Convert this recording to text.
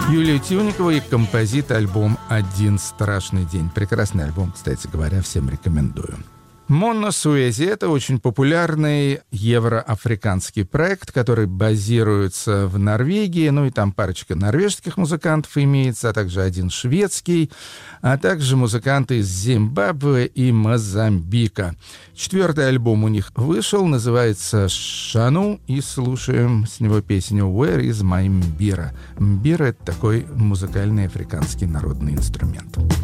Юлия Тюникова и композит альбом «Один страшный день». Прекрасный альбом, кстати говоря, всем рекомендую. Монно Суэзи — это очень популярный евроафриканский проект, который базируется в Норвегии, ну и там парочка норвежских музыкантов имеется, а также один шведский, а также музыканты из Зимбабве и Мозамбика. 4-й альбом у них вышел, называется «Шану», и слушаем с него песню «Where is my mbira?». Мбира — это такой музыкальный африканский народный инструмент.